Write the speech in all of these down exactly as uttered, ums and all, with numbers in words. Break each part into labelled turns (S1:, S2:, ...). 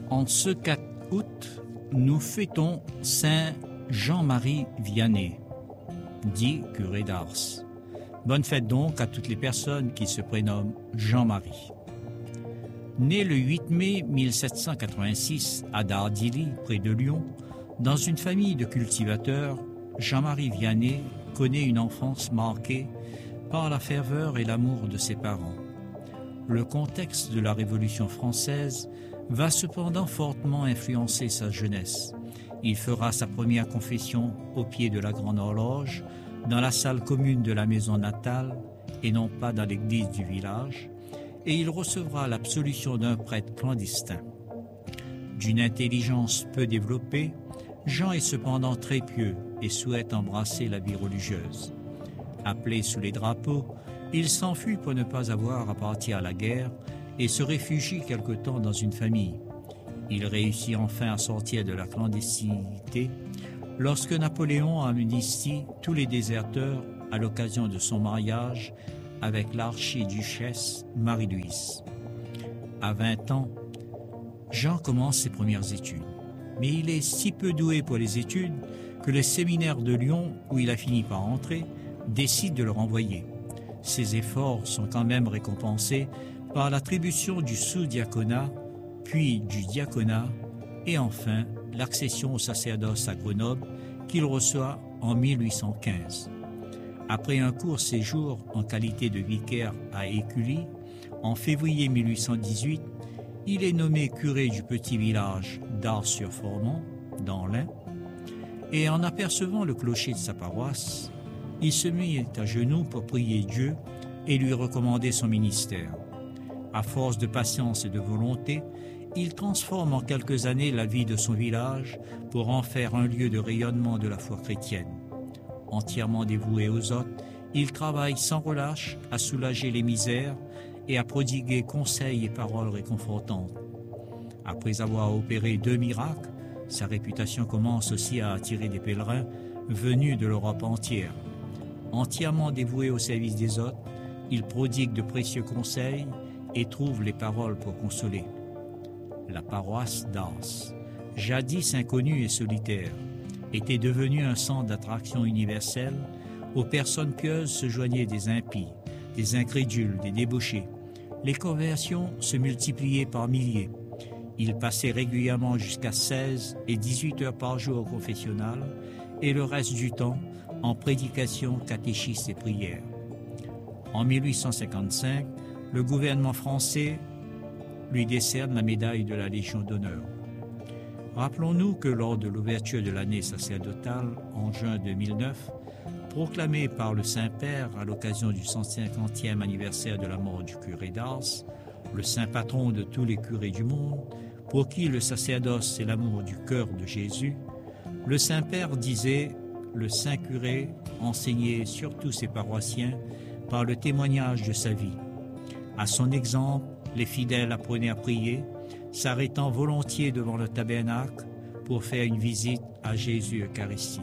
S1: En ce quatre août, nous fêtons Saint Jean-Marie Vianney, dit curé d'Ars. Bonne fête donc à toutes les personnes qui se prénomment Jean-Marie. Né le huit mai mille sept cent quatre-vingt-six à Dardilly, près de Lyon, dans une famille de cultivateurs, Jean-Marie Vianney connaît une enfance marquée par la ferveur et l'amour de ses parents. Le contexte de la Révolution française va cependant fortement influencer sa jeunesse. Il fera sa première confession au pied de la Grande Horloge, dans la salle commune de la maison natale et non pas dans l'église du village, et il recevra l'absolution d'un prêtre clandestin. D'une intelligence peu développée, Jean est cependant très pieux et souhaite embrasser la vie religieuse. Appelé sous les drapeaux, il s'enfuit pour ne pas avoir à partir à la guerre et se réfugie quelque temps dans une famille. Il réussit enfin à sortir de la clandestinité lorsque Napoléon amnistie tous les déserteurs à l'occasion de son mariage avec l'archiduchesse Marie-Louise. À vingt ans, Jean commence ses premières études. Mais il est si peu doué pour les études que le séminaire de Lyon, où il a fini par entrer, décide de le renvoyer. Ses efforts sont quand même récompensés par l'attribution du sous-diaconat, puis du diaconat, et enfin l'accession au sacerdoce à Grenoble qu'il reçoit en mille huit cent quinze. Après un court séjour en qualité de vicaire à Écully, en février mille huit cent dix-huit, il est nommé curé du petit village d'Ars-sur-Formant, dans l'Ain, et en apercevant le clocher de sa paroisse, il se mit à genoux pour prier Dieu et lui recommander son ministère. À force de patience et de volonté, il transforme en quelques années la vie de son village pour en faire un lieu de rayonnement de la foi chrétienne. Entièrement dévoué aux autres, il travaille sans relâche à soulager les misères et à prodiguer conseils et paroles réconfortantes. Après avoir opéré deux miracles, sa réputation commence aussi à attirer des pèlerins venus de l'Europe entière. Entièrement dévoué au service des autres, il prodigue de précieux conseils et trouve les paroles pour consoler. La paroisse d'Ars, jadis inconnue et solitaire, était devenue un centre d'attraction universelle où personnes pieuses se joignaient des impies, des incrédules, des débauchés. Les conversions se multipliaient par milliers. Il passait régulièrement jusqu'à seize et dix-huit heures par jour au confessionnal et le reste du temps en prédication, catéchisme et prière. En mille huit cent cinquante-cinq, le gouvernement français lui décerne la médaille de la Légion d'honneur. Rappelons-nous que lors de l'ouverture de l'année sacerdotale en juin deux mille neuf, proclamée par le Saint-Père à l'occasion du cent cinquantième anniversaire de la mort du curé d'Ars, le saint patron de tous les curés du monde, pour qui le sacerdoce c'est l'amour du cœur de Jésus, le Saint-Père disait « Le saint curé enseignait surtout ses paroissiens par le témoignage de sa vie. À son exemple, les fidèles apprenaient à prier, s'arrêtant volontiers devant le tabernacle pour faire une visite à Jésus Eucharistie.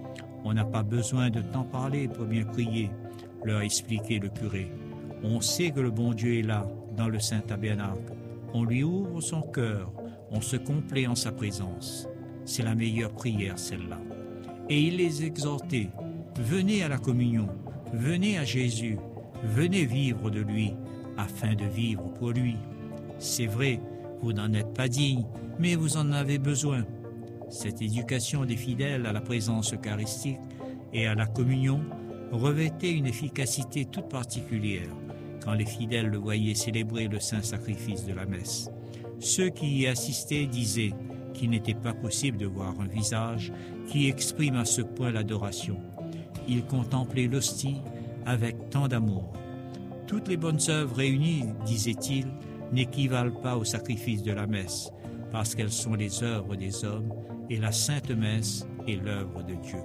S1: On n'a pas besoin de t'en parler pour bien prier, leur expliquait le curé. On sait que le bon Dieu est là, dans le saint tabernacle. On lui ouvre son cœur, on se complaît en sa présence. C'est la meilleure prière, celle-là. Et il les exhortait, venez à la communion, venez à Jésus, venez vivre de lui, afin de vivre pour lui. C'est vrai, vous n'en êtes pas digne, mais vous en avez besoin. Cette éducation des fidèles à la présence eucharistique et à la communion revêtait une efficacité toute particulière quand les fidèles le voyaient célébrer le saint sacrifice de la messe. Ceux qui y assistaient disaient qu'il n'était pas possible de voir un visage qui exprime à ce point l'adoration. Ils contemplaient l'hostie avec tant d'amour. Toutes les bonnes œuvres réunies, disait-il, n'équivalent pas au sacrifice de la messe, parce qu'elles sont les œuvres des hommes, et la Sainte Messe est l'œuvre de Dieu.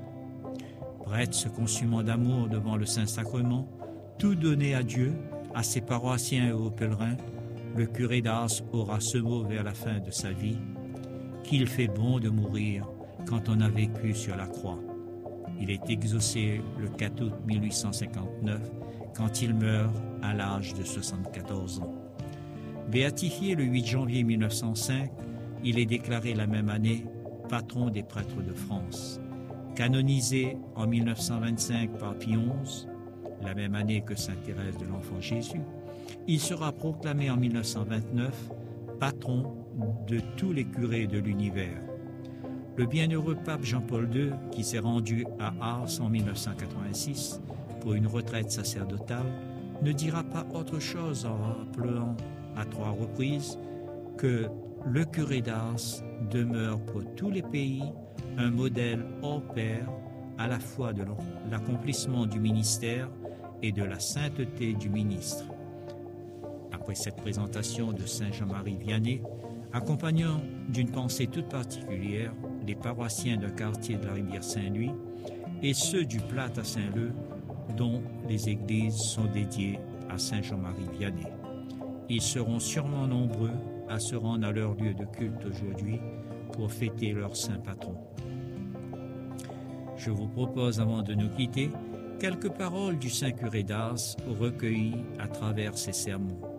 S1: Prêtre se consumant d'amour devant le Saint-Sacrement, tout donné à Dieu, à ses paroissiens et aux pèlerins, le curé d'Ars aura ce mot vers la fin de sa vie, qu'il fait bon de mourir quand on a vécu sur la croix. Il est exaucé le quatre août mille huit cent cinquante-neuf, quand il meurt à l'âge de soixante-quatorze ans. Béatifié le huit janvier mille neuf cent cinq, Il est déclaré la même année patron des prêtres de France. Canonisé en mille neuf cent vingt-cinq par Pie onze, la même année que sainte Thérèse de l'Enfant Jésus, il sera proclamé en mille neuf cent vingt-neuf patron de tous les curés de l'univers. Le bienheureux pape Jean-Paul deux, qui s'est rendu à Ars en mille neuf cent quatre-vingt-six pour une retraite sacerdotale, ne dira pas autre chose en rappelant à trois reprises que le curé d'Ars demeure pour tous les pays un modèle hors pair à la fois de l'accomplissement du ministère et de la sainteté du ministre. Après cette présentation de saint Jean-Marie Vianney, accompagnant d'une pensée toute particulière les paroissiens d'un quartier de la rivière Saint-Louis et ceux du Plat à Saint-Leu, dont les églises sont dédiées à saint Jean-Marie Vianney. Ils seront sûrement nombreux à se rendre à leur lieu de culte aujourd'hui pour fêter leur saint patron. Je vous propose, avant de nous quitter, quelques paroles du saint curé d'Ars recueillies à travers ses sermons.